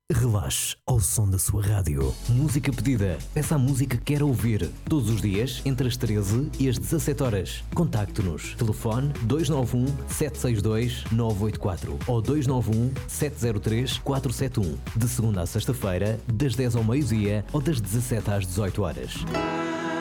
Relaxe ao som da sua rádio. Música pedida. Peça a música que quer ouvir. Todos os dias, entre as 13 e as 17 horas. Contacte-nos. Telefone 291 762 984 ou 291 703 471. De segunda a sexta-feira, das 10 ao meio-dia ou das 17 às 18 horas.